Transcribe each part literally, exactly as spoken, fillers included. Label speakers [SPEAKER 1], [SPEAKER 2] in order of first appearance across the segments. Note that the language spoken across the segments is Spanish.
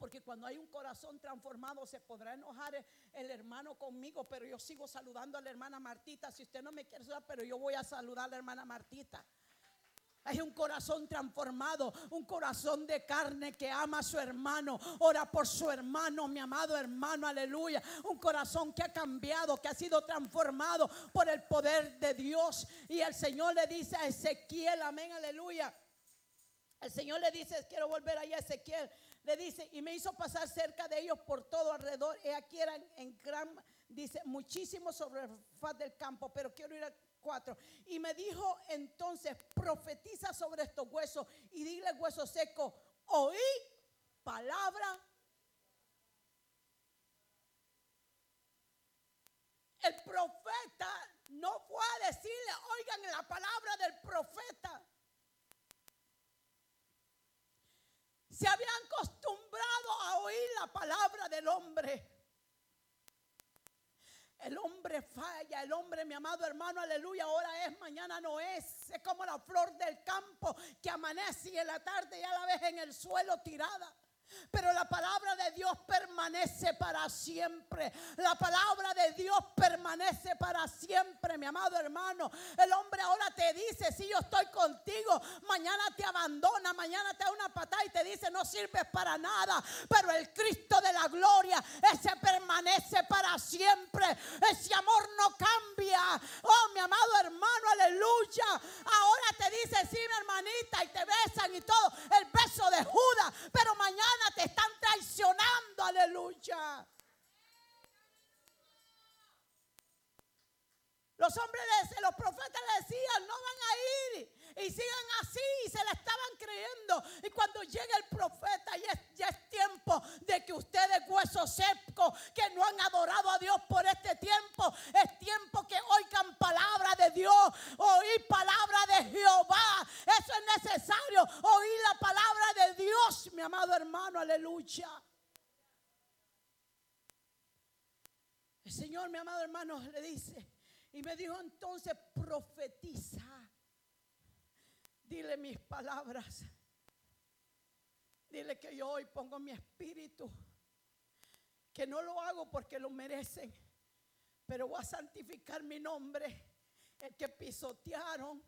[SPEAKER 1] Porque cuando hay un corazón transformado, se podrá enojar el, el hermano conmigo, pero yo sigo saludando a la hermana Martita. Si usted no me quiere saludar, pero yo voy a saludar a la hermana Martita. Hay un corazón transformado, un corazón de carne que ama a su hermano, ora por su hermano, mi amado hermano, aleluya. Un corazón que ha cambiado, que ha sido transformado por el poder de Dios. Y el Señor le dice a Ezequiel, amén, aleluya. El Señor le dice, quiero volver allá a Ezequiel, le dice, y me hizo pasar cerca de ellos por todo alrededor. Y aquí eran en gran, dice, muchísimo sobre el faz del campo, pero quiero ir a cuatro. Y me dijo entonces, profetiza sobre estos huesos y dile, hueso seco, oí palabra. El profeta no fue a decirle, oigan la palabra del profeta. Se habían acostumbrado a oír la palabra del hombre. El hombre falla, el hombre, mi amado hermano, aleluya, ahora es, mañana no es. Es como la flor del campo que amanece y en la tarde ya la ves en el suelo tirada. Pero la palabra de Dios permanece para siempre. La palabra de Dios permanece para siempre, mi amado hermano. El hombre ahora te dice, sí, yo estoy contigo. Mañana te abandona, mañana te da una patada y te dice, no sirves para nada. Pero el Cristo de la gloria, ese permanece para siempre. Ese amor no cambia. Oh, mi amado hermano, aleluya. Ahora te dice, sí, mi hermanita, y te besan y todo. El beso de Judas. Pero mañana te están traicionando, aleluya. Los hombres, los profetas le decían, no van a ir. Y sigan así, y se la estaban creyendo. Y cuando llega el profeta, ya es, ya es tiempo de que ustedes, huesos secos, que no han adorado a Dios por este tiempo, es tiempo que oigan palabra de Dios, oír palabra de Jehová. Eso es necesario, oír la palabra de Dios, mi amado hermano, aleluya. El Señor, mi amado hermano, le dice, y me dijo entonces, profetiza. Dile mis palabras. Dile que yo hoy pongo mi espíritu. Que no lo hago porque lo merecen. Pero voy a santificar mi nombre. El que pisotearon.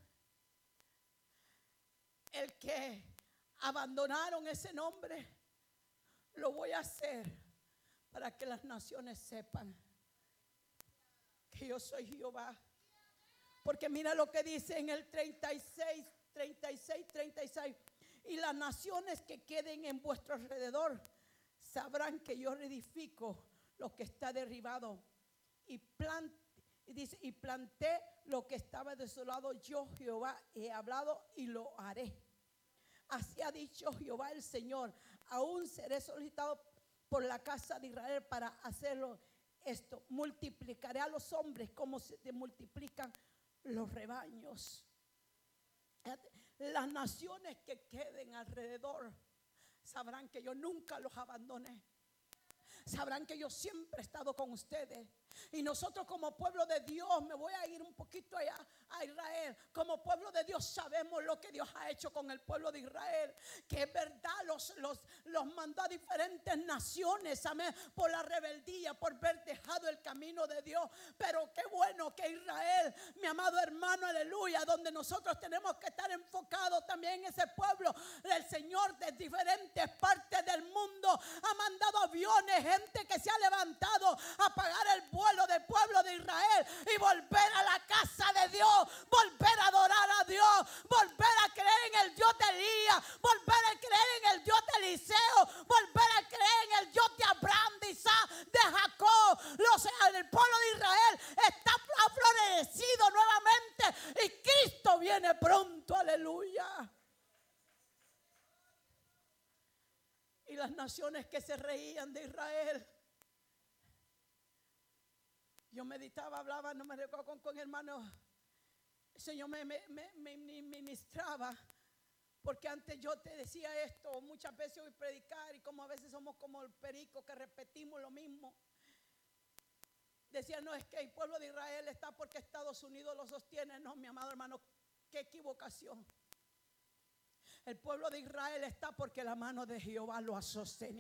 [SPEAKER 1] El que abandonaron ese nombre. Lo voy a hacer para que las naciones sepan que yo soy Jehová. Porque mira lo que dice en el treinta y seis, treinta y seis, treinta y seis. Y las naciones que queden en vuestro alrededor sabrán que yo reedifico lo que está derribado. Y, plant, y, dice, y planté lo que estaba desolado. Yo Jehová he hablado y lo haré. Así ha dicho Jehová el Señor. Aún seré solicitado por la casa de Israel para hacerlo esto. Multiplicaré a los hombres como se multiplican los rebaños. Las naciones que queden alrededor sabrán que yo nunca los abandoné. Sabrán que yo siempre he estado con ustedes. Y nosotros como pueblo de Dios, me voy a ir un poquito allá a Israel. Como pueblo de Dios sabemos lo que Dios ha hecho con el pueblo de Israel. Que es verdad, los, los, los mandó a diferentes naciones, amén, por la rebeldía, por haber dejado el camino de Dios. Pero qué bueno que Israel, mi amado hermano, aleluya, donde nosotros tenemos que estar enfocados también en ese pueblo. El Señor de diferentes partes del mundo ha mandado aviones, gente que se ha levantado a pagar el vuelo del pueblo de Israel y volver a la casa de Dios, volver a adorar a Dios, volver a creer en el Dios de Elías, volver a creer en el Dios de Eliseo, volver a creer en el Dios de Abraham, de Isaac, de Jacob. Los, el pueblo de Israel está florecido nuevamente y Cristo viene pronto, aleluya. Y las naciones que se reían de Israel, yo meditaba, hablaba, no me recuerdo con, con hermanos. El Señor me, me, me, me ministraba. Porque antes yo te decía esto, muchas veces voy a predicar y como a veces somos como el perico que repetimos lo mismo. Decía, no, es que el pueblo de Israel está porque Estados Unidos lo sostiene. No, mi amado hermano, qué equivocación. El pueblo de Israel está porque la mano de Jehová lo ha sostenido.